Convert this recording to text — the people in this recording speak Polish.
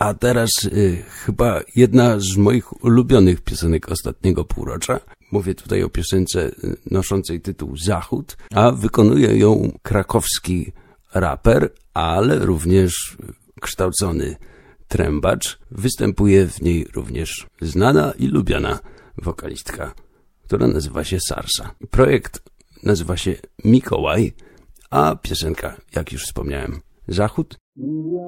A teraz chyba jedna z moich ulubionych piosenek ostatniego półrocza. Mówię tutaj o piosence noszącej tytuł Zachód, a wykonuje ją krakowski raper, ale również kształcony trębacz. Występuje w niej również znana i lubiana wokalistka, która nazywa się Sarsa. Projekt nazywa się Mikołaj, a piosenka, jak już wspomniałem, Zachód.